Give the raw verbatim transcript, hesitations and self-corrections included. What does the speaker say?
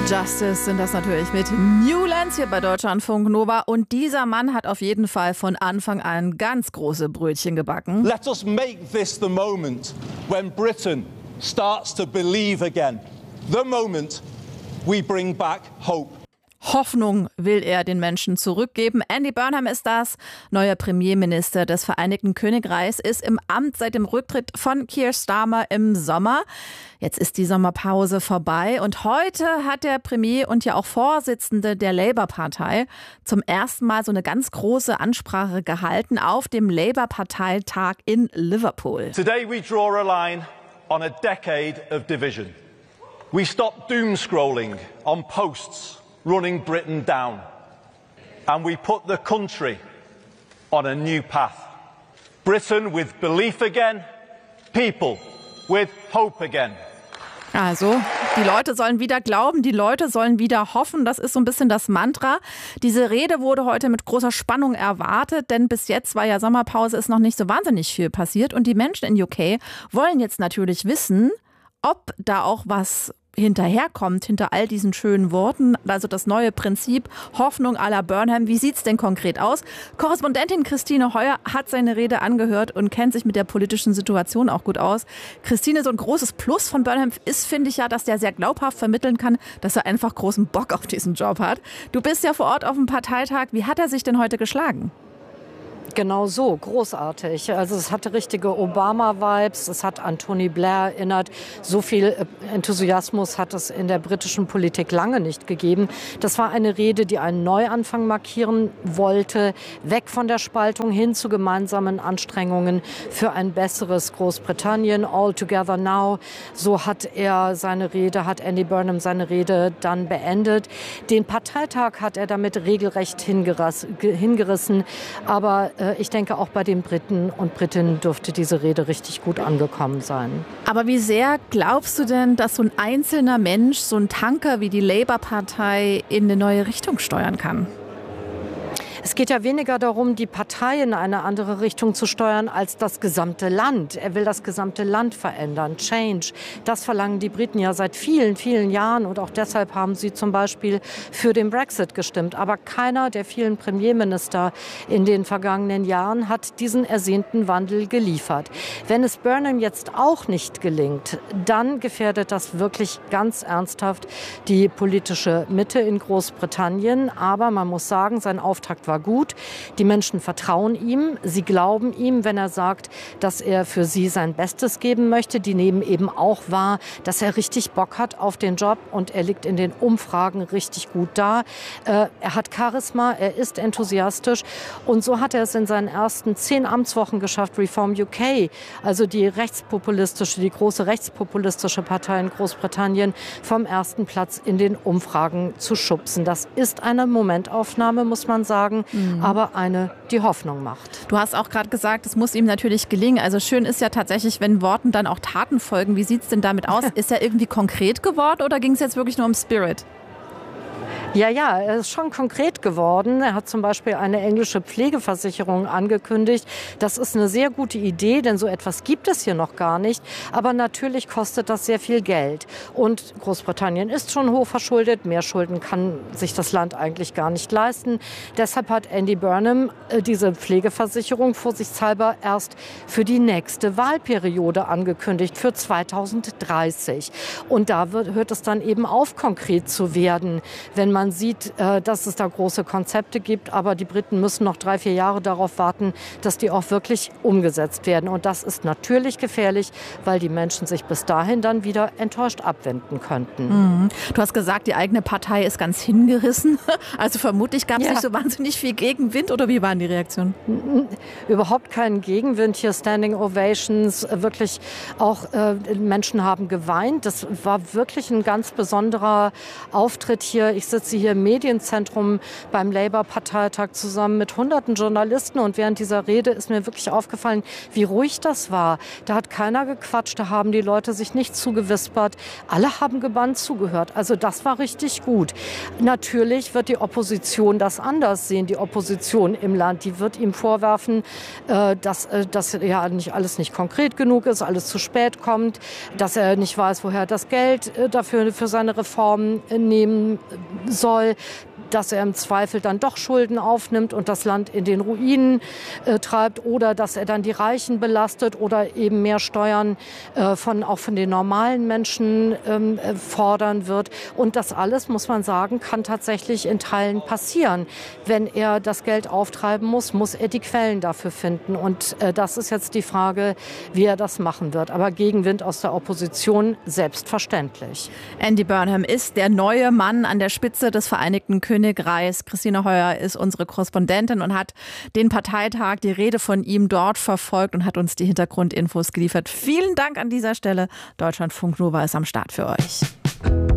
Justice sind das natürlich mit Newlands hier bei Deutschlandfunk Nova. Und dieser Mann hat auf jeden Fall von Anfang an ganz große Brötchen gebacken. Let us make this the moment when Britain starts to believe again. The moment we bring back hope. Hoffnung will er den Menschen zurückgeben. Andy Burnham ist das. Neuer Premierminister des Vereinigten Königreichs ist im Amt seit dem Rücktritt von Keir Starmer im Sommer. Jetzt ist die Sommerpause vorbei und heute hat der Premier und ja auch Vorsitzende der Labour-Partei zum ersten Mal so eine ganz große Ansprache gehalten auf dem Labour-Parteitag in Liverpool. Today we draw a line on a decade of division. We stop doom scrolling on posts running Britain down, and we put the country on a new path. Britain with belief again, people with hope again. Also, die Leute sollen wieder glauben, die Leute sollen wieder hoffen. Das ist so ein bisschen das Mantra. Diese Rede wurde heute mit großer Spannung erwartet, denn bis jetzt war ja Sommerpause, ist noch nicht so wahnsinnig viel passiert. Und die Menschen in U K wollen jetzt natürlich wissen, ob da auch was hinterherkommt, hinter all diesen schönen Worten, also das neue Prinzip Hoffnung à la Burnham. Wie sieht's denn konkret aus? Korrespondentin Christine Heuer hat seine Rede angehört und kennt sich mit der politischen Situation auch gut aus. Christine, so ein großes Plus von Burnham ist, finde ich ja, dass der sehr glaubhaft vermitteln kann, dass er einfach großen Bock auf diesen Job hat. Du bist ja vor Ort auf dem Parteitag. Wie hat er sich denn heute geschlagen? Genau so, großartig. Also es hatte richtige Obama-Vibes, es hat an Tony Blair erinnert. So viel Enthusiasmus hat es in der britischen Politik lange nicht gegeben. Das war eine Rede, die einen Neuanfang markieren wollte, weg von der Spaltung hin zu gemeinsamen Anstrengungen für ein besseres Großbritannien, all together now. So hat er seine Rede, hat Andy Burnham seine Rede dann beendet. Den Parteitag hat er damit regelrecht hingerissen, aber ich denke, auch bei den Briten und Britinnen dürfte diese Rede richtig gut angekommen sein. Aber wie sehr glaubst du denn, dass so ein einzelner Mensch, so ein Tanker wie die Labour-Partei in eine neue Richtung steuern kann? Es geht ja weniger darum, die Partei in eine andere Richtung zu steuern, als das gesamte Land. Er will das gesamte Land verändern. Change, das verlangen die Briten ja seit vielen, vielen Jahren. Und auch deshalb haben sie zum Beispiel für den Brexit gestimmt. Aber keiner der vielen Premierminister in den vergangenen Jahren hat diesen ersehnten Wandel geliefert. Wenn es Burnham jetzt auch nicht gelingt, dann gefährdet das wirklich ganz ernsthaft die politische Mitte in Großbritannien. Aber man muss sagen, sein Auftakt war gut. Die Menschen vertrauen ihm. Sie glauben ihm, wenn er sagt, dass er für sie sein Bestes geben möchte. Die nehmen eben auch wahr, dass er richtig Bock hat auf den Job und er liegt in den Umfragen richtig gut da. Äh, er hat Charisma, er ist enthusiastisch und so hat er es in seinen ersten zehn Amtswochen geschafft, Reform U K, also die rechtspopulistische, die große rechtspopulistische Partei in Großbritannien vom ersten Platz in den Umfragen zu schubsen. Das ist eine Momentaufnahme, muss man sagen. Mhm. Aber eine, die Hoffnung macht. Du hast auch gerade gesagt, es muss ihm natürlich gelingen. Also schön ist ja tatsächlich, wenn Worten dann auch Taten folgen. Wie sieht es denn damit aus? Ist er irgendwie konkret geworden oder ging es jetzt wirklich nur um Spirit? Ja, ja, er ist schon konkret geworden. Er hat zum Beispiel eine englische Pflegeversicherung angekündigt. Das ist eine sehr gute Idee, denn so etwas gibt es hier noch gar nicht. Aber natürlich kostet das sehr viel Geld. Und Großbritannien ist schon hochverschuldet. Mehr Schulden kann sich das Land eigentlich gar nicht leisten. Deshalb hat Andy Burnham diese Pflegeversicherung vorsichtshalber erst für die nächste Wahlperiode angekündigt, für zweitausenddreißig. Und da wird, hört es dann eben auf, konkret zu werden, wenn man Man sieht, dass es da große Konzepte gibt, aber die Briten müssen noch drei, vier Jahre darauf warten, dass die auch wirklich umgesetzt werden. Und das ist natürlich gefährlich, weil die Menschen sich bis dahin dann wieder enttäuscht abwenden könnten. Mhm. Du hast gesagt, die eigene Partei ist ganz hingerissen. Also vermutlich gab es ja nicht so wahnsinnig viel Gegenwind, oder wie waren die Reaktionen? Überhaupt keinen Gegenwind. Hier Standing Ovations, wirklich auch äh, Menschen haben geweint. Das war wirklich ein ganz besonderer Auftritt hier. Ich sitze sitzt sie hier im Medienzentrum beim Labour-Parteitag zusammen mit hunderten Journalisten. Und während dieser Rede ist mir wirklich aufgefallen, wie ruhig das war. Da hat keiner gequatscht, da haben die Leute sich nicht zugewispert. Alle haben gebannt zugehört. Also das war richtig gut. Natürlich wird die Opposition das anders sehen. Die Opposition im Land, die wird ihm vorwerfen, dass das ja nicht alles nicht konkret genug ist, alles zu spät kommt, dass er nicht weiß, woher er das Geld dafür für seine Reformen nehmen soll, dass er im Zweifel dann doch Schulden aufnimmt und das Land in den Ruinen äh, treibt oder dass er dann die Reichen belastet oder eben mehr Steuern äh, von, auch von den normalen Menschen ähm, äh, fordern wird. Und das alles, muss man sagen, kann tatsächlich in Teilen passieren. Wenn er das Geld auftreiben muss, muss er die Quellen dafür finden. Und äh, das ist jetzt die Frage, wie er das machen wird. Aber Gegenwind aus der Opposition selbstverständlich. Andy Burnham ist der neue Mann an der Spitze des Vereinigten Königreichs. Christine Heuer ist unsere Korrespondentin und hat den Parteitag, die Rede von ihm dort verfolgt und hat uns die Hintergrundinfos geliefert. Vielen Dank an dieser Stelle. Deutschlandfunk Nova ist am Start für euch.